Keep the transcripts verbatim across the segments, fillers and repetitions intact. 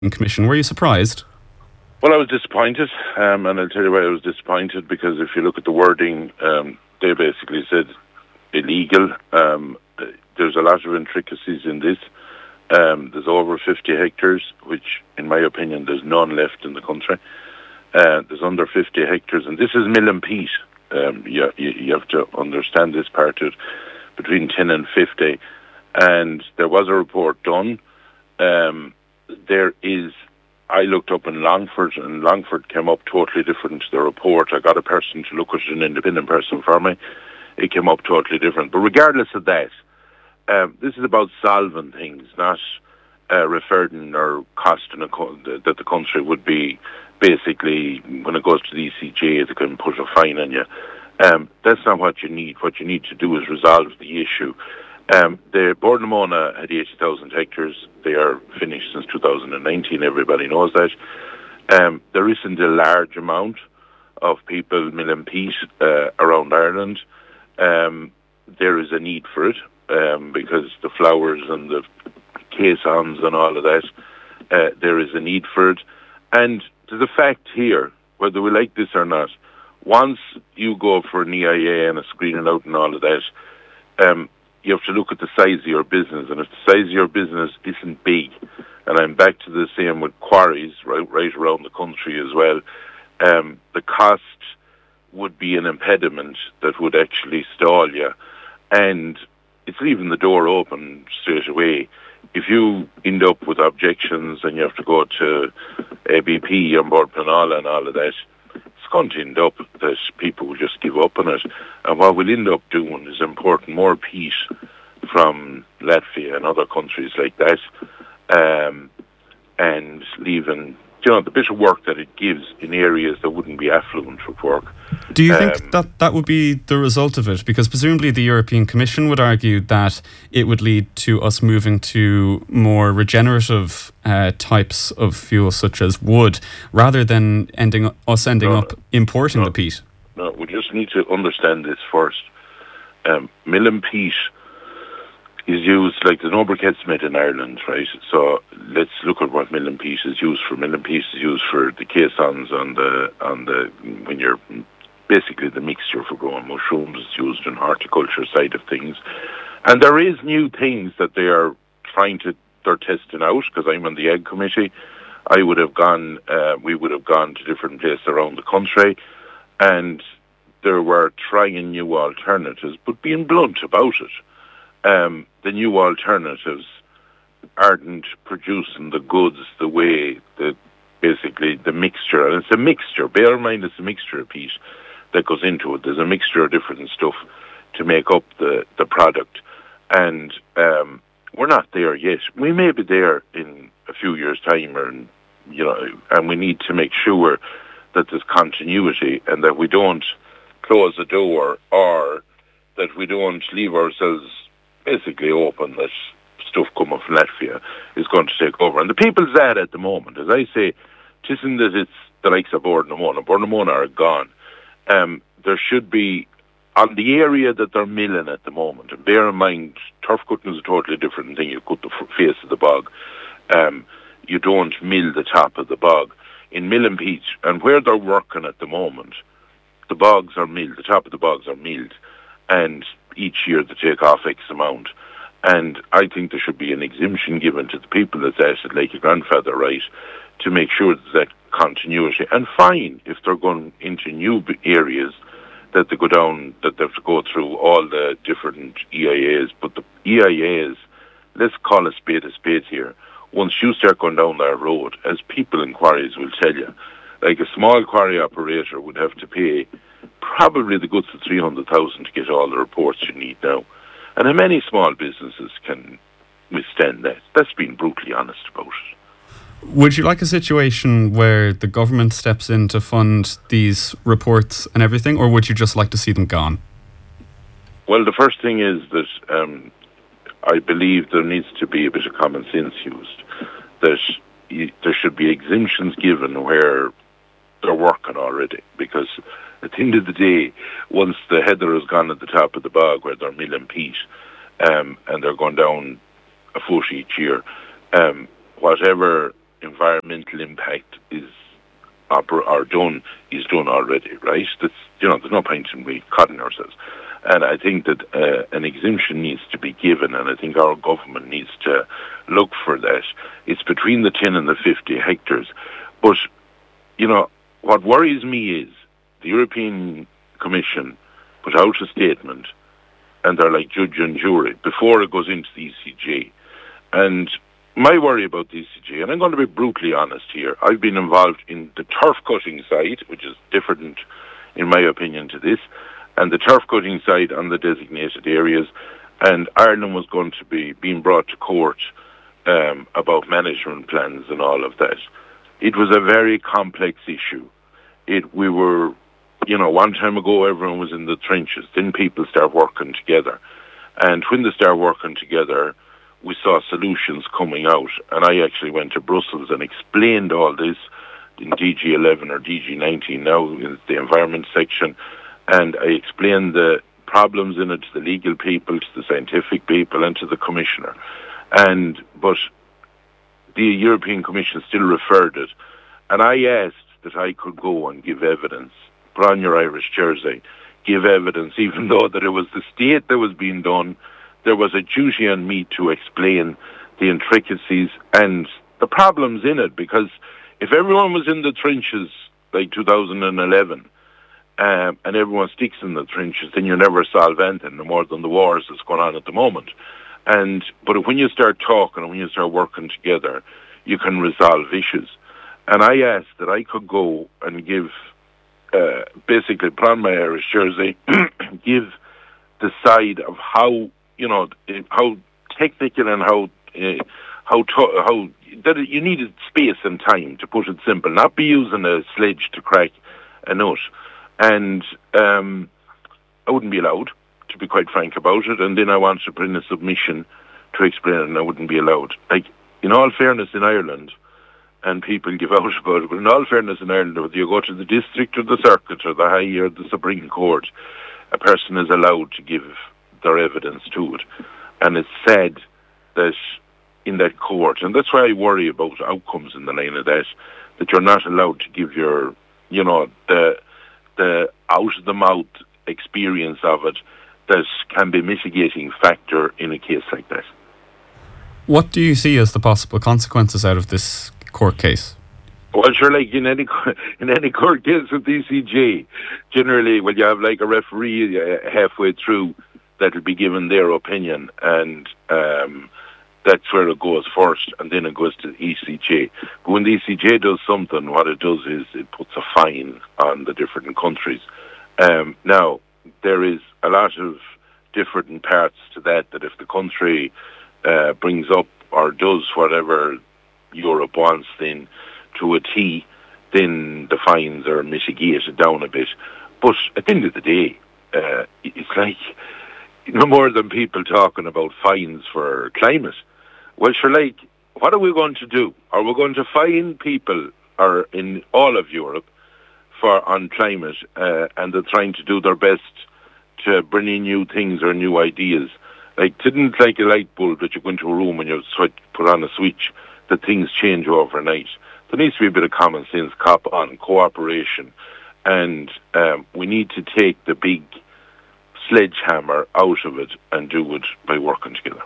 Commission. Were you surprised? Well, I was disappointed, um, and I'll tell you why I was disappointed, because if you look at the wording, um, they basically said illegal. Um, there's a lot of intricacies in this. Um, there's over fifty hectares, which, in my opinion, there's none left in the country. Uh, there's under fifty hectares, and this is mill and peat. Um, you, you, you have to understand this part of it, between ten and fifty. And there was a report done. Um, there is... I looked up in Longford, and Longford came up totally different to the report. I got a person to look at it, an independent person for me. It came up totally different. But regardless of that, um, this is about solving things, not uh, referring or costing a co- that the country would be basically, when it goes to the E C J, they can put a fine on you. Um, that's not what you need. What you need to do is resolve the issue. Um, the Bournemona had eighty thousand hectares. They are finished since two thousand nineteen. Everybody knows that. Um, there isn't a large amount of people mill and peat uh, around Ireland. Um, there is a need for it um, because the flowers and the caissons and all of that, uh, there is a need for it. And there's a fact here, whether we like this or not, once you go for an E I A and a screening out and all of that, um, you have to look at the size of your business, and if the size of your business isn't big, and I'm back to the same with quarries right, right around the country as well, um, the cost would be an impediment that would actually stall you, and it's leaving the door open straight away. If you end up with objections and you have to go to A B P on board Penala and all of that, it's going to end up that people will just give up on it. And what we'll end up doing is importing more peat from Latvia and other countries like that, um, and leaving, you know, the bit of work that it gives in areas that wouldn't be affluent for work. Do you Um, think that that would be the result of it? Because presumably the European Commission would argue that it would lead to us moving to more regenerative uh, types of fuel, such as wood, rather than ending us ending No, up importing no. the peat. No, we just need to understand this first. Um, mill and peat is used, like the no briquettes made in Ireland, right? So let's look at what mill and peat is used for. Mill and peat is used for the caissons on the, on the, when you're, basically the mixture for growing mushrooms is used in horticulture side of things. And there is new things that they are trying to, they're testing out, because I'm on the Ag Committee. I would have gone, uh, we would have gone to different places around the country, and there were trying new alternatives, but being blunt about it. Um, the new alternatives aren't producing the goods the way that basically the mixture, and it's a mixture, bear in mind it's a mixture of peat that goes into it. There's a mixture of different stuff to make up the, the product. And um, we're not there yet. We may be there in a few years' time, or, you know, and we need to make sure that there's continuity and that we don't close the door, or that we don't leave ourselves basically open that stuff coming from Latvia is going to take over. And the people's that at the moment, as I say, it isn't that it's the likes of Bournemona. Bournemona are gone. Um, there should be, on the area that they're milling at the moment, and bear in mind, turf cutting is a totally different thing. You cut the face of the bog. Um, you don't mill the top of the bog. In mill and peat, and where they're working at the moment, the bogs are milled, the top of the bogs are milled, and each year they take off X amount. And I think there should be an exemption given to the people that's at like a grandfather right to make sure there's that continuity. And fine, if they're going into new areas, that they go down, that they have to go through all the different E I As. But the E I As, let's call a spade a spade here. Once you start going down that road, as people in quarries will tell you, like a small quarry operator would have to pay probably the goods of three hundred thousand to get all the reports you need now. And how many small businesses can withstand that? That's being brutally honest about it. Would you like a situation where the government steps in to fund these reports and everything, or would you just like to see them gone? Well, the first thing is that um, I believe there needs to be a bit of common sense used. That you, there should be exemptions given where they're working already, because at the end of the day, once the heather has gone at the top of the bog where they're milling peat, um, and they're going down a foot each year, um, whatever environmental impact is oper- or done is done already, right? That's, you know, there's no point in we cutting ourselves. And I think that uh, an exemption needs to be given, and I think our government needs to look for that. It's between the ten and the fifty hectares. But, you know, what worries me is the European Commission put out a statement, and they're like judge and jury before it goes into the E C J. And my worry about the E C J, and I'm going to be brutally honest here, I've been involved in the turf cutting side, which is different, in my opinion, to this, and the turf cutting side on the designated areas, and Ireland was going to be being brought to court um, about management plans and all of that. It was a very complex issue. It we were, you know, one time ago everyone was in the trenches. Then people start working together, and when they start working together, we saw solutions coming out. And I actually went to Brussels and explained all this in D G eleven or D G nineteen now in the environment section, and I explained the problems in it to the legal people, to the scientific people, and to the commissioner. And but the European Commission still referred it, and I asked that I could go and give evidence, put on your Irish jersey, give evidence, even though that it was the state that was being done. There was a duty on me to explain the intricacies and the problems in it, because if everyone was in the trenches like two thousand eleven, um, and everyone sticks in the trenches, then you never solve anything, no more than the wars that's going on at the moment. And but when you start talking and when you start working together, you can resolve issues. And I asked that I could go and give, uh, basically put on my Irish jersey, give the side of how, you know, how technical and how uh, how to, how that it, you needed space and time, to put it simple, not be using a sledge to crack a nut. And um, I wouldn't be allowed, to be quite frank about it. And then I wanted to put in a submission to explain it, and I wouldn't be allowed. Like, in all fairness, in Ireland, and people give out about it, but in all fairness, in Ireland, whether you go to the district or the circuit or the High or the Supreme Court, a person is allowed to give their evidence to it. And it's sad that in that court, and that's why I worry about outcomes in the line of that, that you're not allowed to give your, you know, the the out-of-the-mouth experience of it that can be a mitigating factor in a case like that. What do you see as the possible consequences out of this court case? Well, sure, like in any in any court case with D C J, generally, well, you have like a referee uh, halfway through that will be given their opinion, and um, that's where it goes first, and then it goes to the E C J. But when the E C J does something, what it does is it puts a fine on the different countries. Um, now, there is a lot of different parts to that, that if the country uh, brings up or does whatever Europe wants, then to a T, then the fines are mitigated down a bit. But at the end of the day, uh, it's like no more than people talking about fines for climate. Well, sure, like, what are we going to do? Are we going to fine people or in all of Europe for on climate, uh, and they're trying to do their best to bring in new things or new ideas? Like, didn't like a light bulb that you go into a room and you switch, put on a switch, that things change overnight. There needs to be a bit of common sense, cop on, cooperation, and um, we need to take the big sledgehammer out of it and do it by working together.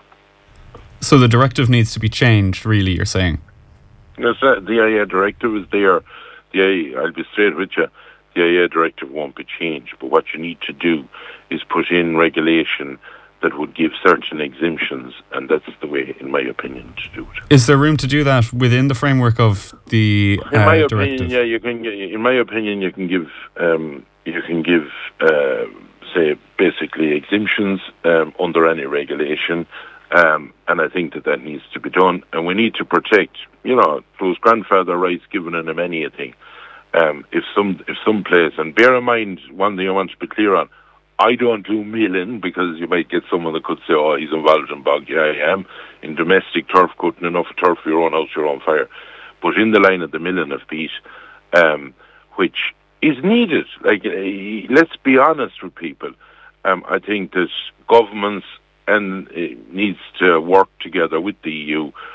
So the directive needs to be changed, really, you're saying? Yes, uh, the I A E A directive is there. The I A E A, I'll be straight with you, the I A E A directive won't be changed, but what you need to do is put in regulation that would give certain exemptions, and that's the way, in my opinion, to do it. Is there room to do that within the framework of the uh, in my directive? opinion, yeah, you can. In my opinion, you can give, um, you can give, uh, say, basically exemptions um, under any regulation, um, and I think that that needs to be done. And we need to protect, you know, those grandfather rights given in them anything. Um, if some, if some place, and bear in mind, one thing I want to be clear on. I don't do milling, because you might get someone that could say, oh, he's involved in bog. Yeah, I am. In domestic turf cutting, enough turf for your own house, your own fire. But in the line of the milling of peat, um, which is needed, like, uh, let's be honest with people. Um, I think that governments and uh, needs to work together with the E U,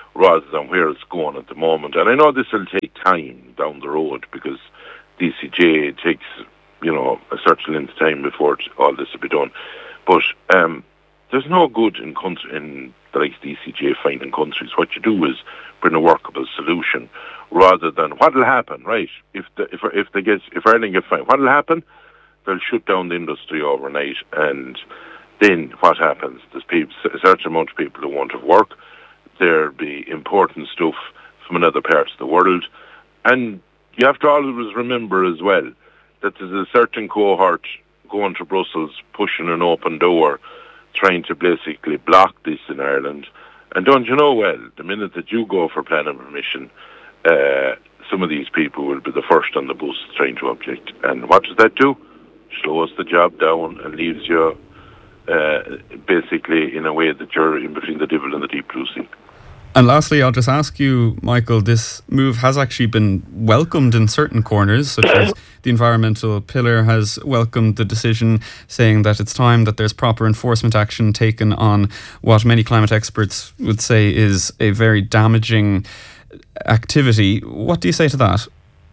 rather than where it's going at the moment. And I know this will take time down the road because D C J takes, you know, a certain length of time before all this will be done. But um, there's no good in country, in the likes of D C J finding countries. What you do is bring a workable solution rather than what will happen, right? If the, if if they get if Ireland get fined, what will happen? They'll shut down the industry overnight, and then what happens? There's people, a certain amount of people who won't have work. There'll be important stuff from another parts of the world, and you have to always remember as well that there's a certain cohort going to Brussels, pushing an open door, trying to basically block this in Ireland. And don't you know, well, the minute that you go for planning permission, uh, some of these people will be the first on the bus trying to object. And what does that do? Slows the job down and leaves you uh, basically in a way that you're in between the devil and the deep blue sea. And lastly, I'll just ask you, Michael, this move has actually been welcomed in certain corners, such as the environmental pillar has welcomed the decision, saying that it's time that there's proper enforcement action taken on what many climate experts would say is a very damaging activity. What do you say to that?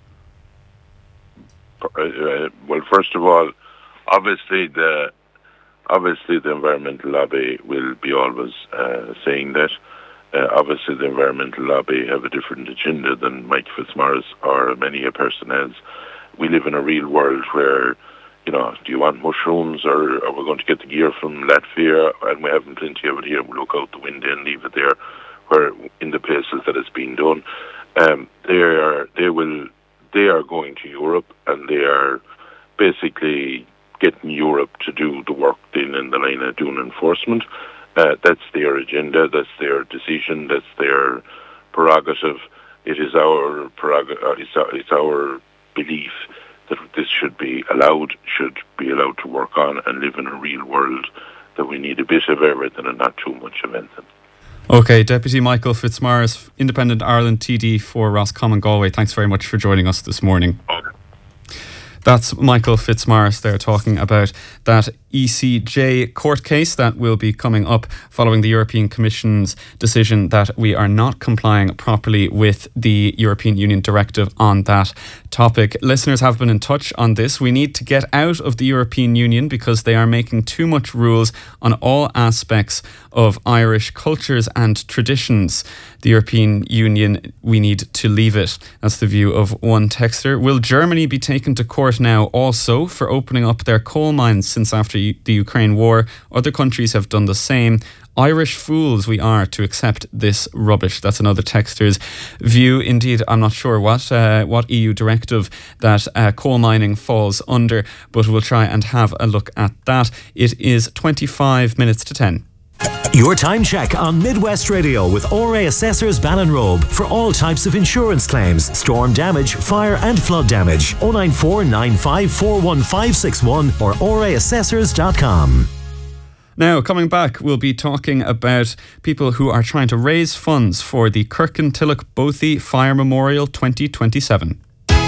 Uh, well, first of all, obviously the obviously the environmental lobby will be always uh, saying that. Uh, obviously, the environmental lobby have a different agenda than Mike Fitzmaurice or many a person has. We live in a real world where, you know, do you want mushrooms, or are we going to get the gear from Latvia? And we have plenty of it here. We look out the window and leave it there, where in the places that it's being done. Um, they are, they will, they are going to Europe, and they are basically getting Europe to do the work then in the line of doing enforcement. Uh, that's their agenda, that's their decision, that's their prerogative. It is our prerogative, uh, it's, our, it's our belief that this should be allowed, should be allowed to work on and live in a real world, that we need a bit of everything and not too much of anything. OK, Deputy Michael Fitzmaurice, Independent Ireland T D for Roscommon Galway, thanks very much for joining us this morning. Okay. That's Michael Fitzmaurice there talking about that E C J court case that will be coming up following the European Commission's decision that we are not complying properly with the European Union directive on that topic. Listeners have been in touch on this. We need to get out of the European Union because they are making too much rules on all aspects of Irish cultures and traditions. The European Union, we need to leave it. That's the view of one texter. Will Germany be taken to court now also for opening up their coal mines since after the Ukraine war? Other countries have done the same. Irish fools we are to accept this rubbish. That's another texter's view. Indeed, I'm not sure what uh, what E U directive that uh, coal mining falls under, but we'll try and have a look at that. It is twenty-five minutes to ten. Your time check on Midwest Radio with O R A Assessors Ballinrobe for all types of insurance claims, storm damage, fire and flood damage. oh nine four nine five four one five six one or O R A assessors dot com. Now, coming back, we'll be talking about people who are trying to raise funds for the Kirkintilloch Bothy Fire Memorial twenty twenty-seven.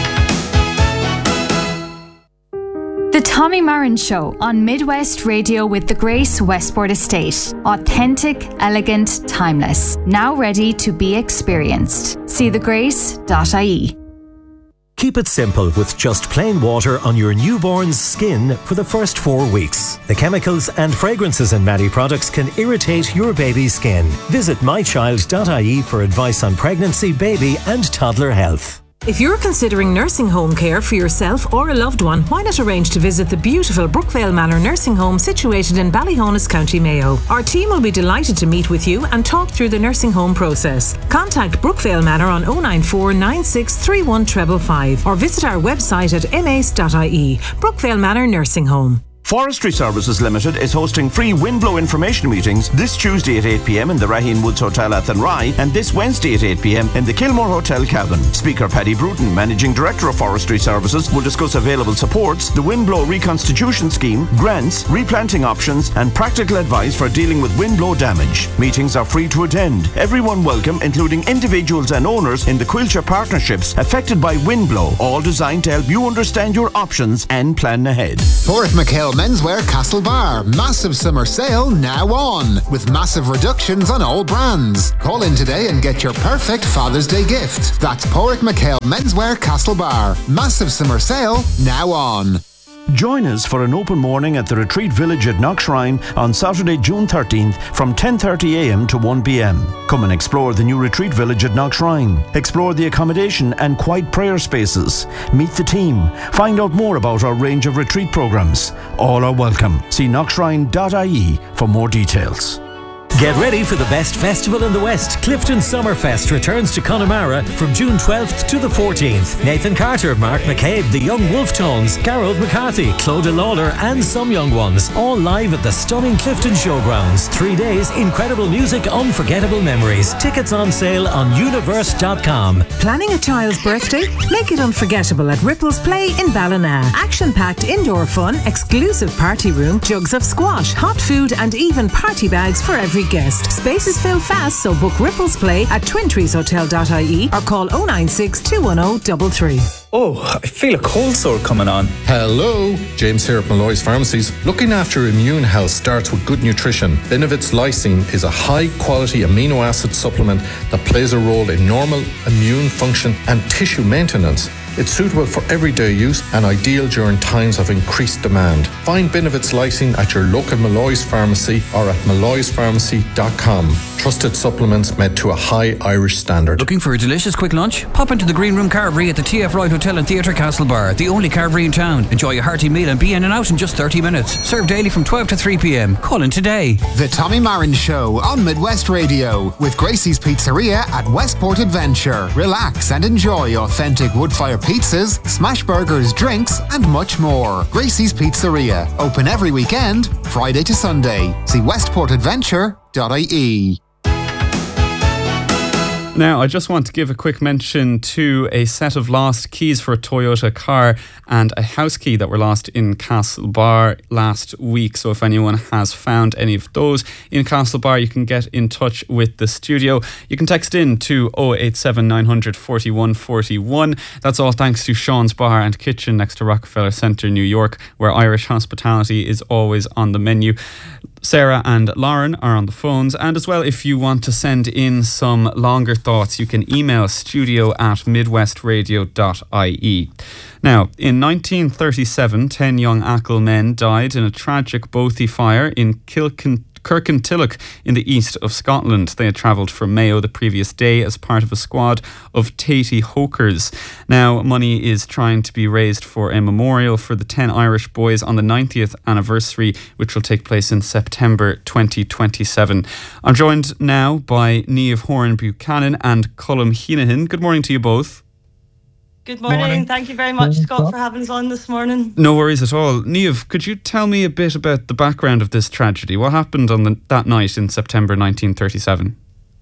The Tommy Marin Show on Midwest Radio with the Grace Westport Estate. Authentic, elegant, timeless. Now ready to be experienced. See the grace dot I E. Keep it simple with just plain water on your newborn's skin for the first four weeks. The chemicals and fragrances in Maddie products can irritate your baby's skin. Visit my child dot I E for advice on pregnancy, baby and toddler health. If you're considering nursing home care for yourself or a loved one, why not arrange to visit the beautiful Brookvale Manor Nursing Home situated in Ballyhonus, County Mayo. Our team will be delighted to meet with you and talk through the nursing home process. Contact Brookvale Manor on oh nine four nine six three one five five or visit our website at m a c e dot I E. Brookvale Manor Nursing Home. Forestry Services Limited is hosting free windblow information meetings this Tuesday at eight p m in the Raheen Woods Hotel Athenry and this Wednesday at eight p m in the Kilmore Hotel Cavan. Speaker Paddy Bruton, Managing Director of Forestry Services, will discuss available supports, the windblow reconstitution scheme, grants, replanting options and practical advice for dealing with windblow damage. Meetings are free to attend. Everyone welcome, including individuals and owners in the Quilcher partnerships affected by windblow, all designed to help you understand your options and plan ahead. Porth McHale Menswear Castlebar. Massive summer sale now on, with massive reductions on all brands. Call in today and get your perfect Father's Day gift. That's Porrick McHale Menswear Castlebar. Massive summer sale now on. Join us for an open morning at the Retreat Village at Knockshrine on Saturday, June thirteenth from ten thirty a m to one p m. Come and explore the new Retreat Village at Knockshrine. Explore the accommodation and quiet prayer spaces. Meet the team. Find out more about our range of retreat programs. All are welcome. See knockshrine dot I E for more details. Get ready for the best festival in the West. Clifton Summerfest returns to Connemara from June twelfth to the fourteenth. Nathan Carter, Mark McCabe, the Young Wolf Tones, Gareth McCarthy, Clodagh Lawler and some young ones. All live at the stunning Clifton Showgrounds. Three days, incredible music, unforgettable memories. Tickets on sale on universe dot com. Planning a child's birthday? Make it unforgettable at Ripples Play in Ballina. Action-packed indoor fun, exclusive party room, jugs of squash, hot food and even party bags for every guest. Spaces fill fast, so book Ripples Play at twin trees hotel dot I E or call oh nine six, two one oh, three three. Oh, I feel a cold sore coming on. Hello, James here at Malloy's Pharmacies. Looking after immune health starts with good nutrition. Benevit's Lysine is a high-quality amino acid supplement that plays a role in normal immune function and tissue maintenance. It's suitable for everyday use and ideal during times of increased demand. Find Benevit's Lysine at your local Malloy's Pharmacy or at malloys pharmacy dot com. Trusted supplements made to a high Irish standard. Looking for a delicious quick lunch? Pop into the Green Room Carvery at the T F Wright Hotel and Theatre Castlebar, the only carvery in town. Enjoy a hearty meal and be in and out in just thirty minutes. Served daily from twelve to three p m. Call in today. The Tommy Marin Show on Midwest Radio with Gracie's Pizzeria at Westport Adventure. Relax and enjoy authentic wood-fire pizzas, smash burgers, drinks and much more. Gracie's Pizzeria, open every weekend, Friday to Sunday. See westport adventure dot I E. Now, I just want to give a quick mention to a set of lost keys for a Toyota car and a house key that were lost in Castlebar last week. So if anyone has found any of those in Castlebar, you can get in touch with the studio. You can text in to oh eight seven, nine hundred, forty-one forty-one. That's all thanks to Sean's Bar and Kitchen next to Rockefeller Centre, New York, where Irish hospitality is always on the menu. Sarah and Lauren are on the phones, and as well, if you want to send in some longer thoughts, you can email studio at midwest radio dot I E. Now, in nineteen thirty-seven, ten young Achill men died in a tragic Bothy fire in Kilkin Kirkintilloch in the east of Scotland. They had travelled from Mayo the previous day as part of a squad of Tatey hokers. Now, money is trying to be raised for a memorial for the ten Irish boys on the ninetieth anniversary, which will take place in September twenty twenty-seven. I'm joined now by Niamh Horan Buchanan and Colm Heenahan. Good morning to you both. Good morning. morning. Thank you very much, Scott, for having us on this morning. No worries at all. Niamh, could you tell me a bit about the background of this tragedy? What happened on the, that night in September nineteen thirty-seven?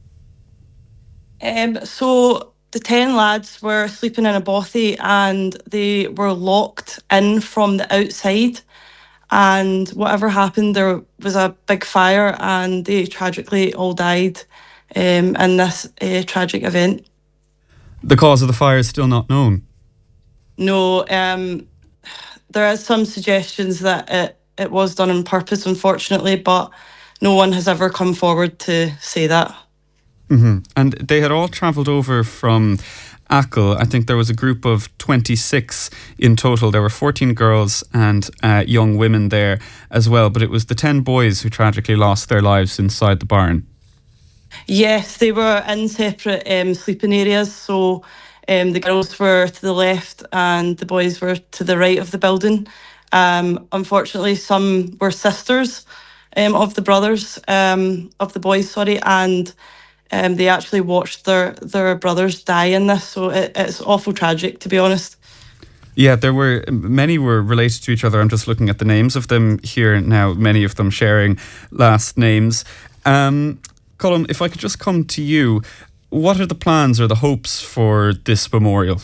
Um, so the ten lads were sleeping in a bothy and they were locked in from the outside. And whatever happened, there was a big fire and they tragically all died um, in this uh, tragic event. The cause of the fire is still not known? No, um, there is some suggestions that it, it was done on purpose, unfortunately, but no one has ever come forward to say that. Mm-hmm. And they had all travelled over from Achill. I think there was a group of twenty-six in total. There were fourteen girls and uh, young women there as well, but it was the ten boys who tragically lost their lives inside the barn. Yes, they were in separate um, sleeping areas. So um, the girls were to the left and the boys were to the right of the building. Um, unfortunately, some were sisters um, of the brothers, um, of the boys, sorry, and um, they actually watched their, their brothers die in this. So it, it's awful tragic, to be honest. Yeah, there were many were related to each other. I'm just looking at the names of them here now, many of them sharing last names. Um, Colm, if I could just come to you, what are the plans or the hopes for this memorial?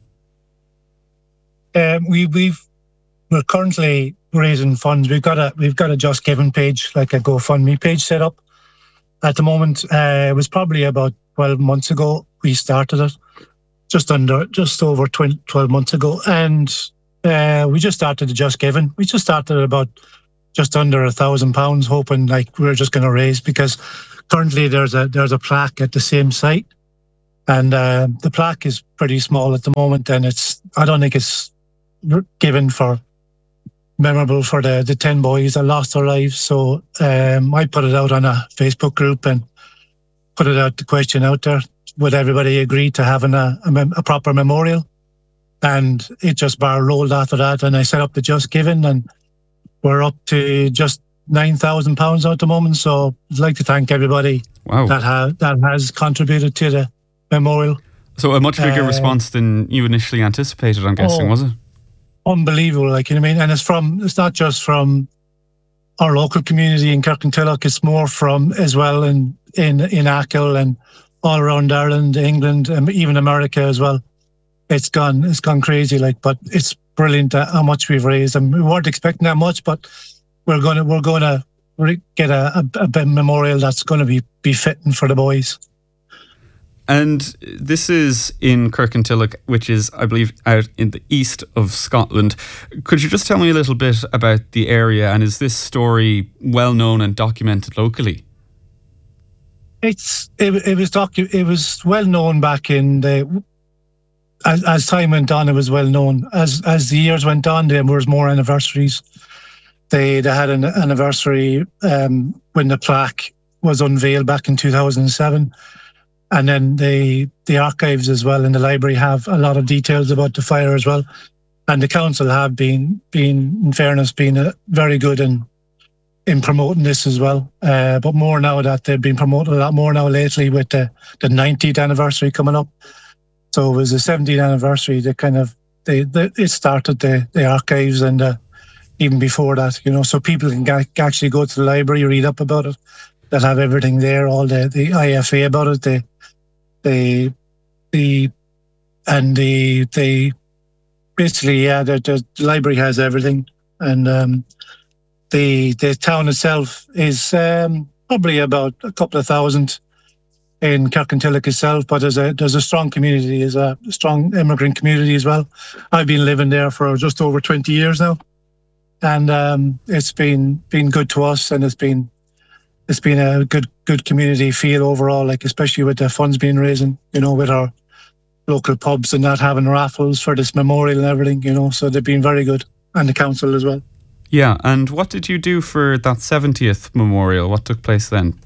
Um, we, we've we're currently raising funds. We've got a we've got a Just Giving page, like a GoFundMe page, set up. At the moment, uh, it was probably about twelve months ago we started it, just under just over twelve months ago, and uh, we just started the Just Giving. We just started about just under a thousand pounds, hoping like we we're just going to raise, because currently there's a there's a plaque at the same site, and uh, the plaque is pretty small at the moment, and it's I don't think it's given for memorable for the the ten boys that lost their lives. So um, I put it out on a Facebook group and put it out the question out there: would everybody agree to having a a, mem- a proper memorial? And it just bar rolled after that, and I set up the Just Giving, and we're up to just nine thousand pounds at the moment. So I'd like to thank everybody wow. that ha- that has contributed to the memorial. So a much bigger uh, response than you initially anticipated, I'm guessing, oh, was it? Unbelievable, like, you know what I mean? And it's from it's not just from our local community in Kirkintilloch, it's more from as well in in in Achill and all around Ireland, England, and even America as well. It's gone it's gone crazy, like, but it's brilliant how much we've raised, and we weren't expecting that much, but we're gonna we're gonna get a, a, a memorial that's going to be be fitting for the boys. And this is in Kirkintilloch, which is, I believe, out in the east of Scotland. Could you just tell me a little bit about the area, and is this story well known and documented locally? It's it, it was docu- it was well known back in the. As, as time went on, it was well known. As as the years went on, there was more anniversaries. They they had an anniversary um, when the plaque was unveiled back in two thousand seven, and then the the archives as well in the library have a lot of details about the fire as well. And the council have been been in fairness been uh, very good in in promoting this as well. Uh, but more now that they've been promoted a lot more now lately with the the ninetieth anniversary coming up. So it was the seventieth anniversary. They kind of they, they it started the, the archives, and uh, even before that, you know, so people can ga- actually go to the library, read up about it. They'll have everything there, all the, the I F A about it, the the the and the the basically yeah, the, the library has everything, and um, the the town itself is um, probably about a couple of thousand in Kirkintilloch itself, but there's a there's a strong community, there's a strong immigrant community as well. I've been living there for just over twenty years now, and um, it's been been good to us, and it's been it's been a good good community feel overall. Like especially with the funds being raising, you know, with our local pubs and not having raffles for this memorial and everything, you know. So they've been very good, and the council as well. Yeah, and what did you do for that seventieth memorial? What took place then?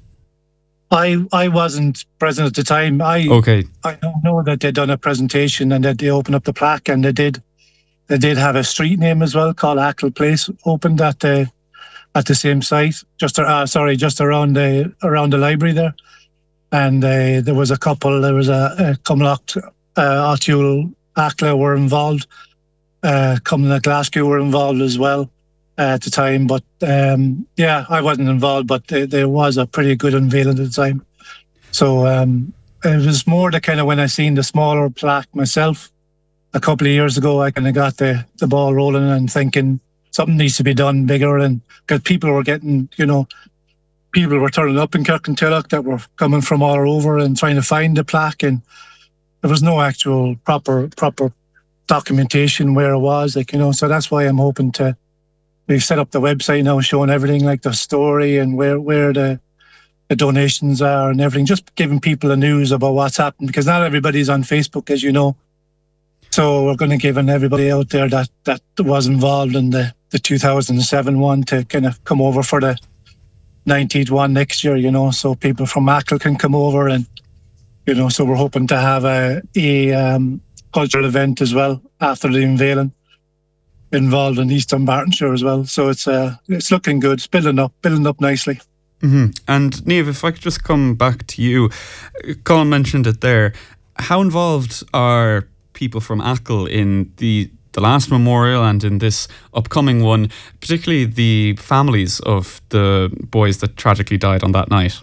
I I wasn't present at the time. I okay. I don't know that they'd done a presentation and that they opened up the plaque, and they did. They did have a street name as well called Achill Place opened at the at the same site, just uh, sorry, just around the around the library there. And uh, there was a couple. There was a, a Cumlock, uh, Achill, Achill were involved. Uh, Cumlock, Glasgow were involved as well. Uh, at the time, but um, yeah, I wasn't involved, but there, there was a pretty good unveiling at the time. So um, it was more the kind of when I seen the smaller plaque myself a couple of years ago, I kind of got the, the ball rolling and thinking something needs to be done bigger, and because people were getting, you know, people were turning up in Kirkintilloch that were coming from all over and trying to find the plaque, and there was no actual proper proper documentation where it was, like, you know. So that's why I'm hoping to. We've set up the website now showing everything, like the story and where, where the, the donations are and everything, just giving people the news about what's happened, because not everybody's on Facebook, as you know. So we're going to give everybody out there that, that was involved in the, the two thousand seven one to kind of come over for the ninetieth one next year, you know, so people from Achill can come over, and, you know, so we're hoping to have a, a um, cultural event as well after the unveiling, involved in East Dunbartonshire as well. So it's uh, it's looking good. It's building up, building up nicely. Mm-hmm. And Niamh, if I could just come back to you, Colin mentioned it there. How involved are people from Achill in the the last memorial and in this upcoming one, particularly the families of the boys that tragically died on that night?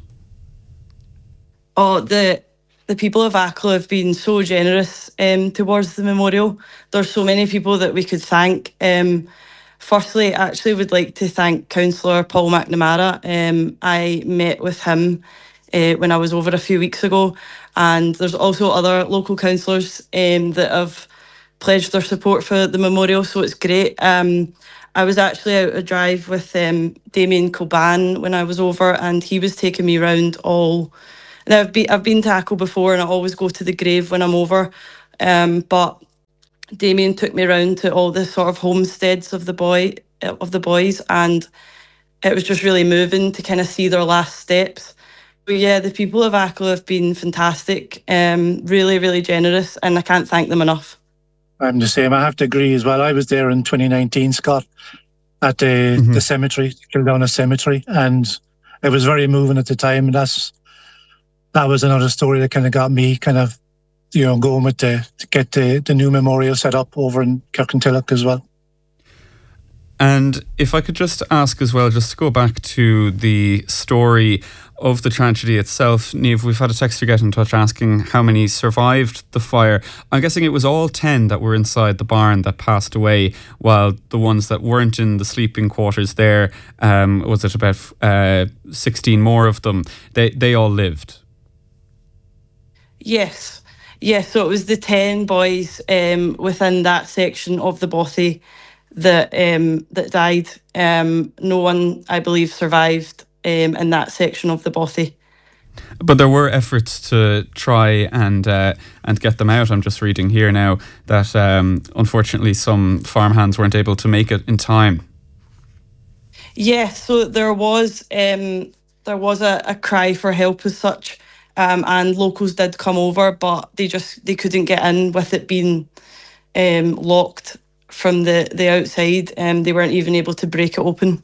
Oh, the the people of Achill have been so generous um, towards the memorial. There's so many people that we could thank. Um, firstly, I actually would like to thank Councillor Paul McNamara. Um, I met with him uh, when I was over a few weeks ago, and there's also other local councillors um, that have pledged their support for the memorial, so it's great. Um, I was actually out a drive with um, Damien Coban when I was over, and he was taking me around all. Now I've been I've been to Achill before, and I always go to the grave when I'm over, um, but Damien took me around to all the sort of homesteads of the boy of the boys, and it was just really moving to kind of see their last steps. But yeah, the people of Achill have been fantastic, um, really, really generous, and I can't thank them enough. I'm the same. I have to agree as well. I was there in twenty nineteen, Scott, at the, mm-hmm. the cemetery, Kildowna Cemetery, and it was very moving at the time. And that's that was another story that kind of got me kind of, you know, going with the to get the, the new memorial set up over in Kirkintilloch as well. And if I could just ask as well, just to go back to the story of the tragedy itself, Niamh, we've had a texter get in touch asking how many survived the fire. I'm guessing it was all ten that were inside the barn that passed away, while the ones that weren't in the sleeping quarters there, um, was it about uh, sixteen more of them, they, they all lived? Yes. Yes, so it was the ten boys um, within that section of the bothy that um, that died. Um, no one, I believe, survived um, in that section of the bothy. But there were efforts to try and uh, and get them out. I'm just reading here now that um, unfortunately some farmhands weren't able to make it in time. Yes, so there was um, there was a, a cry for help as such, um, and locals did come over, but they just they couldn't get in with it being um, locked from the, the outside, and um, they weren't even able to break it open.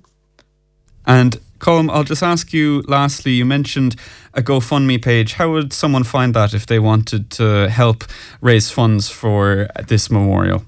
And Colm, I'll just ask you lastly, you mentioned a GoFundMe page. How would someone find that if they wanted to help raise funds for this memorial?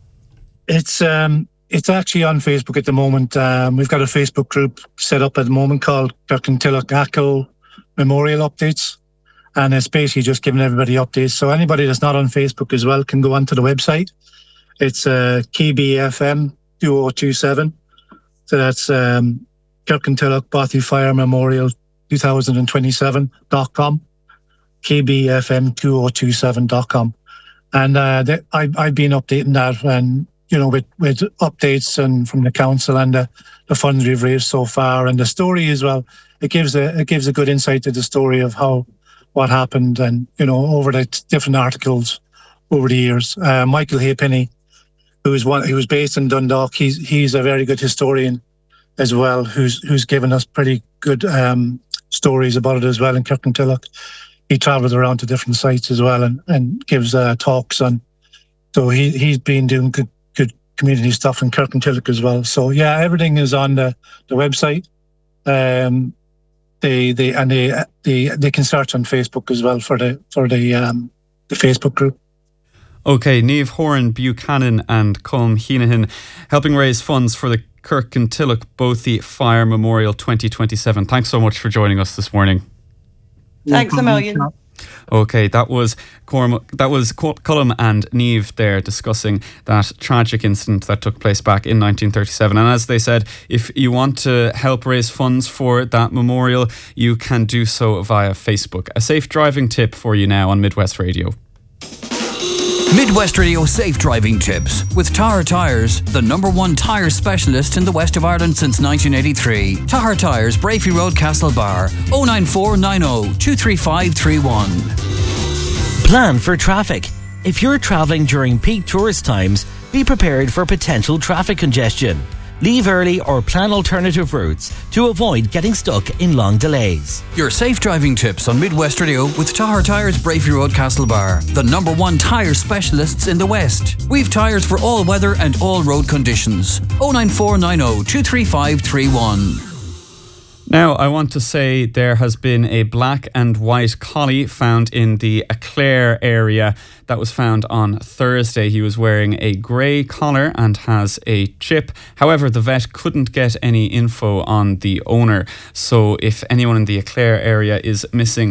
It's um, it's actually on Facebook at the moment. Um, we've got a Facebook group set up at the moment called Kirkintilloch Achill Memorial Updates, and it's basically just giving everybody updates. So anybody that's not on Facebook as well can go onto the website. It's uh, K B F M two oh two seven. So that's um, Kirkintilloch Bothy Fire Memorial twenty twenty-seven dot com. K B F M two oh two seven dot com. And uh, they, I, I've been updating that, and you know, with, with updates and from the council and the, the funds we've raised so far, and the story as well. It gives a it gives a good insight to the story of how what happened, and you know, over the t- different articles over the years. Uh, Michael Haypenny, who's one who was based in Dundalk, he's he's a very good historian as well, who's who's given us pretty good um, stories about it as well in Kirkintilloch. He travels around to different sites as well, and, and gives uh, talks on. So he he's been doing good good community stuff in Kirkintilloch as well. So yeah, everything is on the, the website. Um, they they and they they they can search on Facebook as well for the for the um, the Facebook group. Okay, Niamh Horan Buchanan and Colm Heenahan helping raise funds for the Kirkintilloch Bothy Fire Memorial twenty twenty-seven. Thanks so much for joining us this morning. Thanks a million. Okay, that was Corm- that was Colm and Niamh there discussing that tragic incident that took place back in nineteen thirty-seven. And as they said, if you want to help raise funds for that memorial, you can do so via Facebook. A safe driving tip for you now on Midwest Radio. Midwest Radio Safe Driving Tips with Tahar Tyres, the number one tyre specialist in the west of Ireland since nineteen eighty-three. Tahar Tyres, Brafey Road, Castlebar, oh nine four nine oh two three five three one. Plan for traffic. If you're travelling during peak tourist times, be prepared for potential traffic congestion. Leave early or plan alternative routes to avoid getting stuck in long delays. Your safe driving tips on Midwest Radio with Tahar Tyres, Brafey Road, Castlebar, the number one tyre specialists in the West. We've tyres for all weather and all road conditions. oh nine four nine oh two three five three one. Now, I want to say there has been a black and white collie found in the Eclair area that was found on Thursday. He was wearing a grey collar and has a chip. However, the vet couldn't get any info on the owner. So if anyone in the Eclair area is missing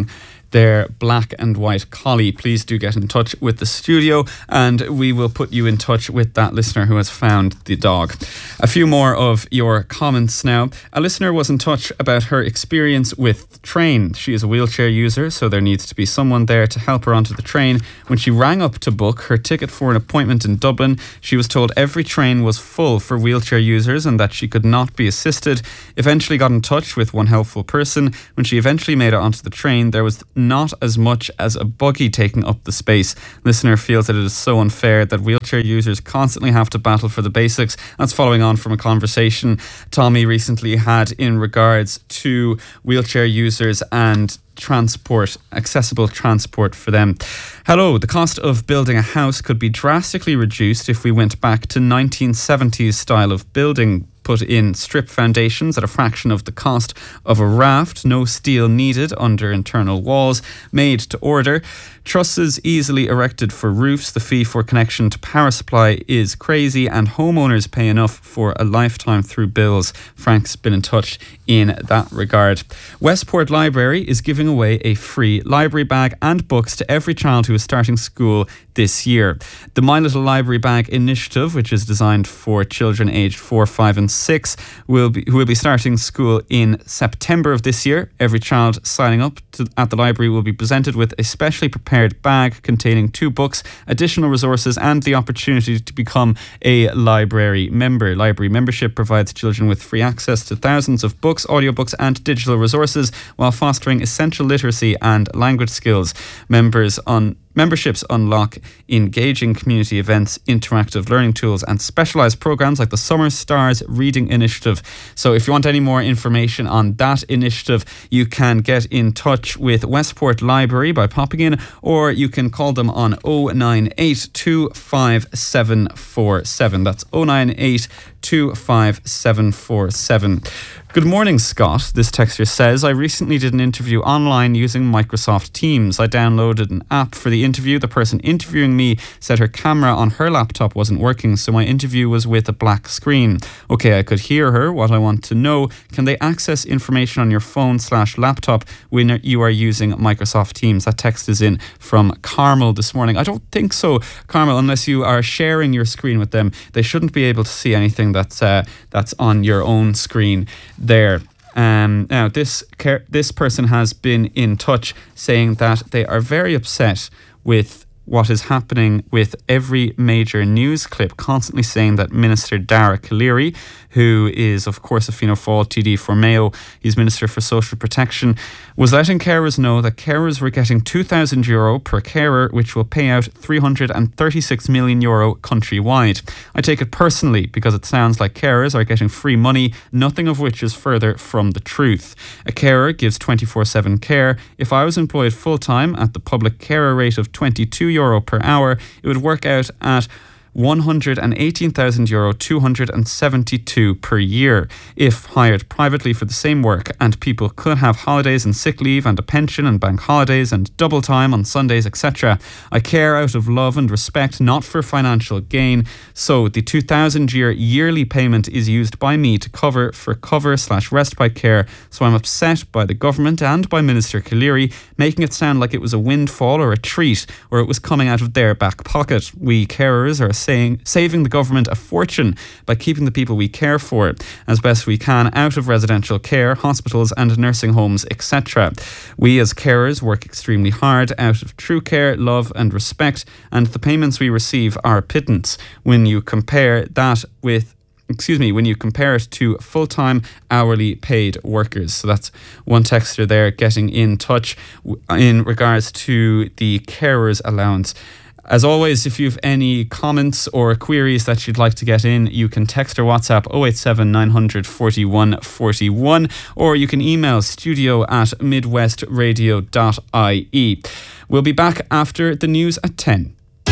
their black and white collie, please do get in touch with the studio and we will put you in touch with that listener who has found the dog. A few more of your comments now. A listener was in touch about her experience with train. She is a wheelchair user, so there needs to be someone there to help her onto the train. When she rang up to book her ticket for an appointment in Dublin, she was told every train was full for wheelchair users and that she could not be assisted. Eventually got in touch with one helpful person. When she eventually made it onto the train, there was not as much as a buggy taking up the space. Listener feels that it is so unfair that wheelchair users constantly have to battle for the basics. That's following on from a conversation Tommy recently had in regards to wheelchair users and transport, accessible transport for them. Hello, the cost of building a house could be drastically reduced if we went back to nineteen seventies style of building. Put in strip foundations at a fraction of the cost of a raft, no steel needed under internal walls, made to order. Trusses easily erected for roofs. The fee for connection to power supply is crazy and homeowners pay enough for a lifetime through bills. Frank's been in touch in that regard. Westport Library is giving away a free library bag and books to every child who is starting school this year. The My Little Library Bag initiative, which is designed for children aged four, five and six, will be, who will be starting school in September of this year. Every child signing up to, at the library will be presented with a specially prepared bag containing two books, additional resources and the opportunity to become a library member. Library membership provides children with free access to thousands of books, audiobooks and digital resources while fostering essential literacy and language skills. Members on Memberships unlock engaging community events, interactive learning tools and specialised programmes like the Summer Stars Reading Initiative. So if you want any more information on that initiative, you can get in touch with Westport Library by popping in, or you can call them on oh nine eight two five seven four seven. That's oh nine eight two five seven four seven. Good morning, Scott. This texter says, I recently did an interview online using Microsoft Teams. I downloaded an app for the interview. The person interviewing me said her camera on her laptop wasn't working, so my interview was with a black screen. Okay, I could hear her. What I want to know, can they access information on your phone slash laptop when you are using Microsoft Teams? That text is in from Carmel this morning. I don't think so, Carmel, unless you are sharing your screen with them. They shouldn't be able to see anything that's uh, that's on your own screen there. Um, now, this car- this person has been in touch saying that they are very upset with what is happening with every major news clip constantly saying that Minister Dara Calleary, who is of course a Fianna Fáil T D for Mayo, he's Minister for Social Protection, was letting carers know that carers were getting two thousand euro per carer, which will pay out three hundred thirty-six million euro countrywide. I take it personally because it sounds like carers are getting free money, nothing of which is further from the truth. A carer gives twenty-four seven care. If I was employed full-time at the public carer rate of twenty-two euro per hour, it would work out at one hundred eighteen thousand euro two hundred seventy-two per year. If hired privately for the same work, and people could have holidays and sick leave and a pension and bank holidays and double time on Sundays, et cetera. I care out of love and respect, not for financial gain. So the two thousand year yearly payment is used by me to cover for cover slash respite care. So I'm upset by the government and by Minister Calleary, making it sound like it was a windfall or a treat, or it was coming out of their back pocket. We carers are saying saving the government a fortune by keeping the people we care for as best we can out of residential care, hospitals and nursing homes, et cetera. We as carers work extremely hard out of true care, love and respect, and the payments we receive are a pittance when you compare that with Excuse me, when you compare it to full-time hourly paid workers. So that's one texter there getting in touch in regards to the carers allowance. As always, if you have any comments or queries that you'd like to get in, you can text or WhatsApp oh eight seven nine hundred forty-one forty-one, or you can email studio at midwestradio dot I E. We'll be back after the news at ten.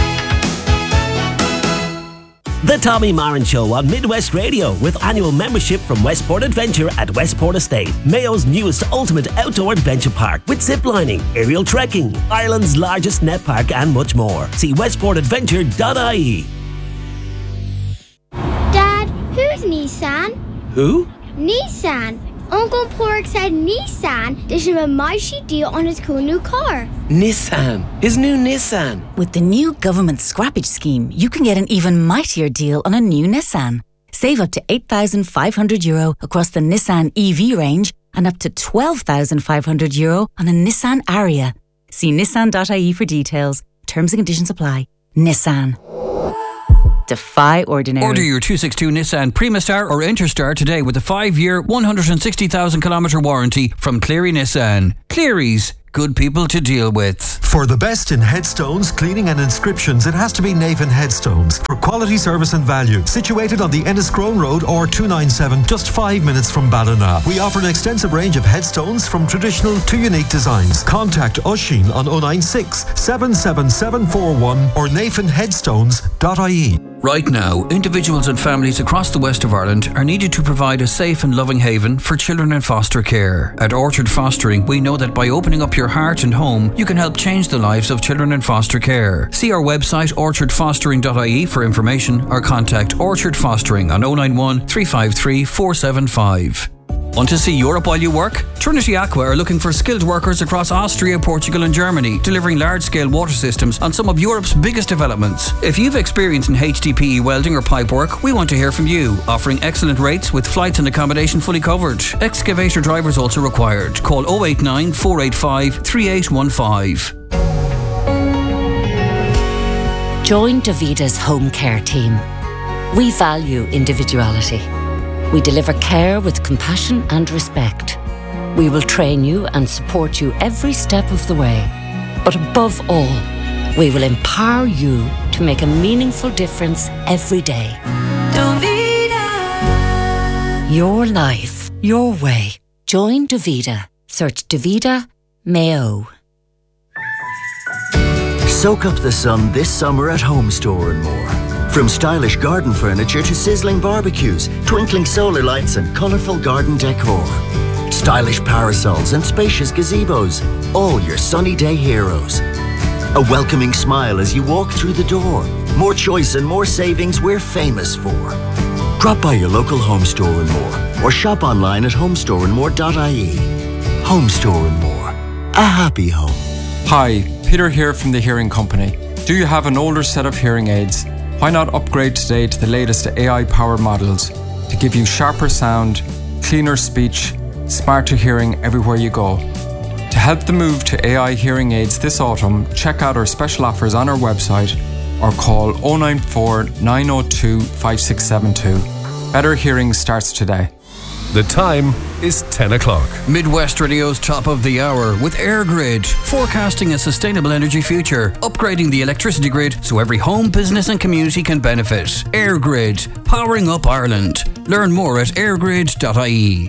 The Tommy Marin Show on Midwest Radio, with annual membership from Westport Adventure at Westport Estate, Mayo's newest ultimate outdoor adventure park with ziplining, aerial trekking, Ireland's largest net park and much more. See westport adventure dot I E. Dad, who's Nissan? Who? Nissan. Uncle Pork said Nissan did him a mighty deal on his cool new car. Nissan. His new Nissan. With the new government scrappage scheme, you can get an even mightier deal on a new Nissan. Save up to eight thousand five hundred euro across the Nissan E V range and up to twelve thousand five hundred euro on a Nissan Ariya. See nissan dot I E for details. Terms and conditions apply. Nissan. Defy ordinary. Order your two sixty-two Nissan Primastar or Interstar today with a five-year, one hundred sixty thousand kilometre warranty from Cleary Nissan. Cleary's, good people to deal with. For the best in headstones, cleaning and inscriptions, it has to be Navan Headstones. For quality service and value, situated on the Enniscrone Road or two ninety-seven, just five minutes from Ballina. We offer an extensive range of headstones from traditional to unique designs. Contact Oisin on oh nine six, seven seven seven four one or navan headstones dot I E. Right now, individuals and families across the west of Ireland are needed to provide a safe and loving haven for children in foster care. At Orchard Fostering, we know that by opening up your heart and home, you can help change the lives of children in foster care. See our website orchard fostering dot I E for information or contact Orchard Fostering on oh nine one, three five three, four seven five. Want to see Europe while you work? Trinity Aqua are looking for skilled workers across Austria, Portugal and Germany, delivering large-scale water systems on some of Europe's biggest developments. If you've experience in H D P E welding or pipework, we want to hear from you, offering excellent rates with flights and accommodation fully covered. Excavator drivers also required. Call oh eight nine, four eight five, three eight one five. Join Davida's home care team. We value individuality. We deliver care with compassion and respect. We will train you and support you every step of the way. But above all, we will empower you to make a meaningful difference every day. Davida. Your life, your way. Join Davida. Search Davida Mayo. Soak up the sun this summer at Home Store and More. From stylish garden furniture to sizzling barbecues, twinkling solar lights and colourful garden decor. Stylish parasols and spacious gazebos, all your sunny day heroes. A welcoming smile as you walk through the door. More choice and more savings we're famous for. Drop by your local Home Store and More or shop online at home store and more dot I E. Home Store and More. A happy home. Hi, Peter here from the Hearing Company. Do you have an older set of hearing aids? Why not upgrade today to the latest A I-powered models to give you sharper sound, cleaner speech, smarter hearing everywhere you go? To help the move to A I hearing aids this autumn, check out our special offers on our website or call oh nine four, nine oh two, five six seven two. Better hearing starts today. The time is ten o'clock. Midwest Radio's top of the hour with EirGrid, forecasting a sustainable energy future, upgrading the electricity grid so every home, business and community can benefit. EirGrid, powering up Ireland. Learn more at air grid dot I E.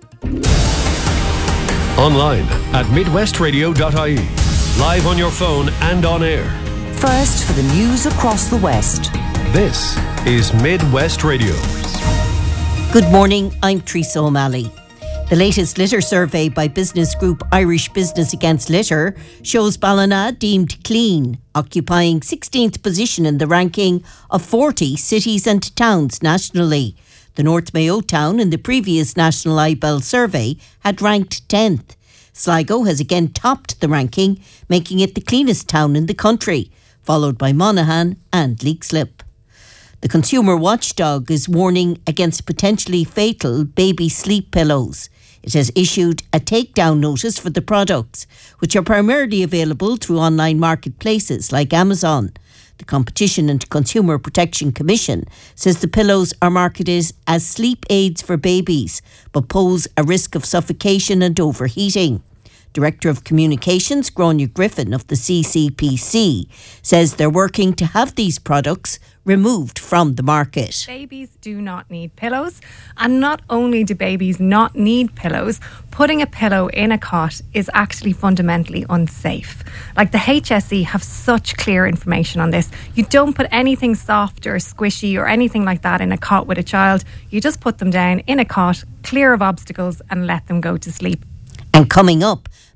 Online at midwest radio dot I E. Live on your phone and on air. First for the news across the West. This is Midwest Radio. Good morning, I'm Teresa O'Malley. The latest litter survey by business group Irish Business Against Litter shows Ballina deemed clean, occupying sixteenth position in the ranking of forty cities and towns nationally. The North Mayo town in the previous National I B E L survey had ranked tenth. Sligo has again topped the ranking, making it the cleanest town in the country, followed by Monaghan and Leixlip. The consumer watchdog is warning against potentially fatal baby sleep pillows. It has issued a takedown notice for the products, which are primarily available through online marketplaces like Amazon. The Competition and Consumer Protection Commission says the pillows are marketed as sleep aids for babies, but pose a risk of suffocation and overheating. Director of Communications, Gráinne Griffin of the C C P C, says they're working to have these products removed from the market. Babies do not need pillows, and not only do babies not need pillows, putting a pillow in a cot is actually fundamentally unsafe. Like the H S E have such clear information on this. You don't put anything soft or squishy or anything like that in a cot with a child. You just put them down in a cot, clear of obstacles, and let them go to sleep. And coming up,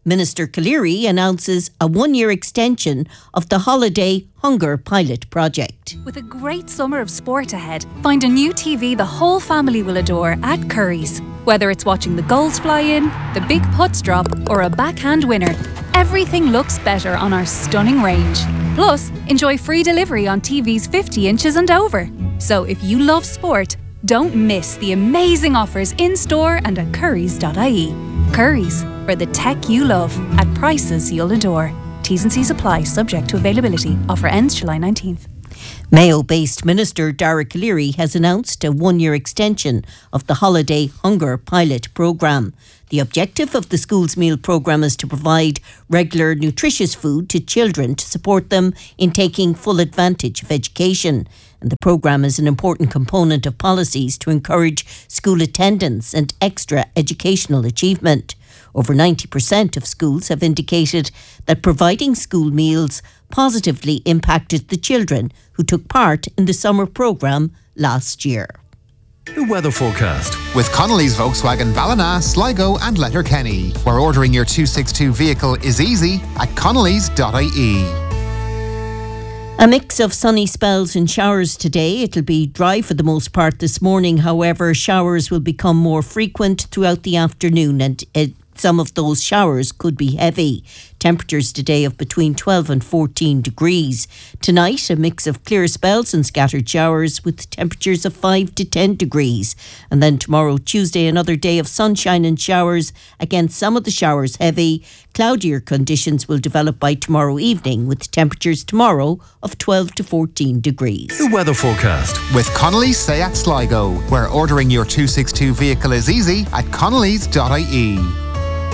Minister Cleary announces a one-year extension of the Holiday Hunger Pilot Project. With a great summer of sport ahead, find a new T V the whole family will adore at Curry's. Whether it's watching the goals fly in, the big putts drop, or a backhand winner, everything looks better on our stunning range. Plus, enjoy free delivery on T Vs fifty inches and over. So if you love sport, don't miss the amazing offers in-store and at currys dot I E. Curry's, for the tech you love at prices you'll adore. T's and C's apply, subject to availability. Offer ends July nineteenth. Mayo-based Minister Dara Cleary has announced a one-year extension of the Holiday Hunger Pilot Programme. The objective of the school's meal programme is to provide regular nutritious food to children to support them in taking full advantage of education. And the programme is an important component of policies to encourage school attendance and extra educational achievement. Over ninety percent of schools have indicated that providing school meals positively impacted the children who took part in the summer programme last year. The weather forecast. With Connolly's Volkswagen Ballina, Sligo and Letterkenny, where ordering your two sixty-two vehicle is easy at connellys dot I E. A mix of sunny spells and showers today. It'll be dry for the most part this morning. However, showers will become more frequent throughout the afternoon, and it some of those showers could be heavy. Temperatures today of between twelve and fourteen degrees. Tonight, a mix of clear spells and scattered showers with temperatures of five to ten degrees. And then tomorrow, Tuesday, another day of sunshine and showers. Again, some of the showers heavy. Cloudier conditions will develop by tomorrow evening with temperatures tomorrow of twelve to fourteen degrees. The weather forecast. With Connolly's Seat Sligo, where ordering your two sixty-two vehicle is easy at connellys dot I E.